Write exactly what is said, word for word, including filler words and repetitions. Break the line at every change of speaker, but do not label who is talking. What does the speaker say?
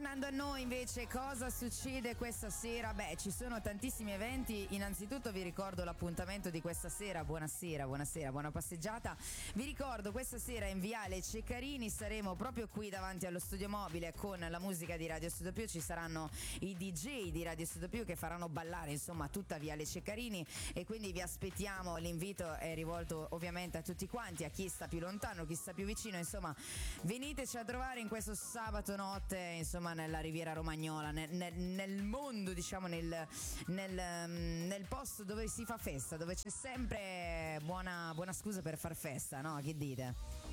tornando a noi invece, cosa succede questa sera? Beh, ci sono tantissimi eventi. Innanzitutto vi ricordo l'appuntamento di questa sera. Buonasera, buonasera, buona passeggiata. Vi ricordo questa sera in Viale Ceccarini saremo proprio qui davanti allo studio mobile con la musica di Radio Studio Più. Ci saranno i D J di Radio Studio Più che faranno ballare insomma tutta Viale Ceccarini, e quindi vi aspettiamo. L'invito è rivolto ovviamente a tutti quanti, a chi sta più lontano, chi sta più vicino, insomma veniteci a trovare in questo sabato notte insomma nella Riviera Romagnola, nel, nel, nel mondo, diciamo nel, nel, nel posto dove si fa festa, dove c'è sempre buona, buona scusa per far festa, no? Che dite?